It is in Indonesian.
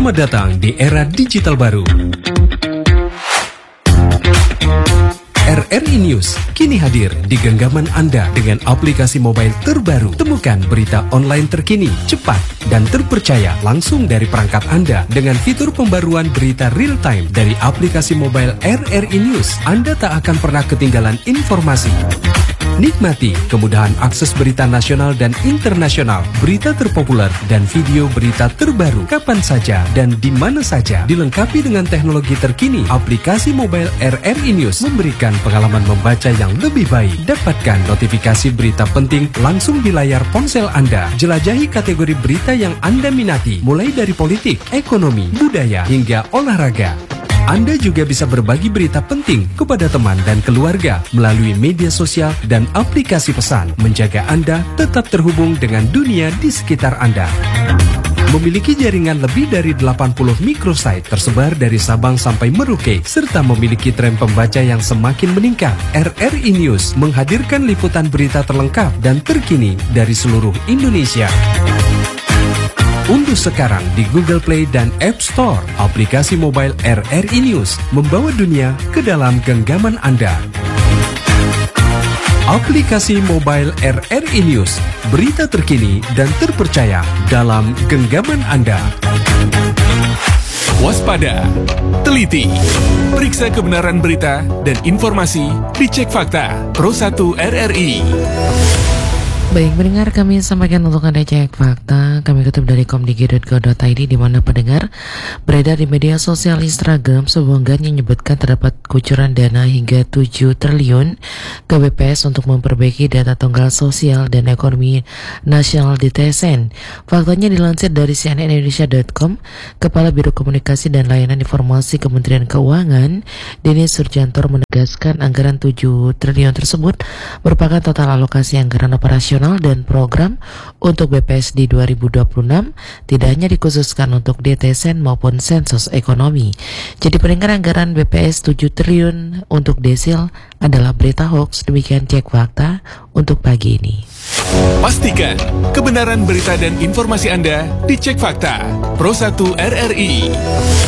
Selamat datang di era digital baru. RRI News kini hadir di genggaman Anda dengan aplikasi mobile terbaru. Temukan berita online terkini, cepat, dan terpercaya langsung dari perangkat Anda dengan fitur pembaruan berita real time dari aplikasi mobile RRI News. Anda tak akan pernah ketinggalan informasi. Nikmati kemudahan akses berita nasional dan internasional, berita terpopuler, dan video berita terbaru kapan saja dan di mana saja. Dilengkapi dengan teknologi terkini, aplikasi mobile RRI News memberikan pengalaman membaca yang lebih baik. Dapatkan notifikasi berita penting langsung di layar ponsel Anda. Jelajahi kategori berita yang Anda minati, mulai dari politik, ekonomi, budaya, hingga olahraga. Anda juga bisa berbagi berita penting kepada teman dan keluarga melalui media sosial dan aplikasi pesan, menjaga Anda tetap terhubung dengan dunia di sekitar Anda. Memiliki jaringan lebih dari 80 microsite tersebar dari Sabang sampai Merauke, serta memiliki tren pembaca yang semakin meningkat. RRI News menghadirkan liputan berita terlengkap dan terkini dari seluruh Indonesia. Unduh sekarang di Google Play dan App Store aplikasi mobile RRI News, membawa dunia ke dalam genggaman Anda. Aplikasi mobile RRI News, berita terkini dan terpercaya dalam genggaman Anda. Waspada, teliti, periksa kebenaran berita dan informasi, dicek fakta. Pro 1 RRI. Baik, mendengar kami sampaikan untuk Anda cek fakta. Kami kutip dari komdigi.go.id, di mana pendengar beredar di media sosial Instagram sebuah unggahan yang menyebutkan terdapat kucuran dana hingga 7 triliun ke BPS untuk memperbaiki data tunggal sosial dan ekonomi nasional di TSN. Faktanya dilansir dari cnnindonesia.com, Kepala Biro Komunikasi dan Layanan Informasi Kementerian Keuangan, Denis Surjantor, menegaskan anggaran 7 triliun tersebut merupakan total alokasi anggaran operasional dan program untuk BPS di 2026, tidak hanya dikhususkan untuk DTSN maupun sensus ekonomi. Jadi pendengar, anggaran BPS 7 triliun untuk Desil adalah berita hoax. Demikian cek fakta untuk pagi ini. Pastikan kebenaran berita dan informasi Anda dicek fakta. Pro 1 RRI.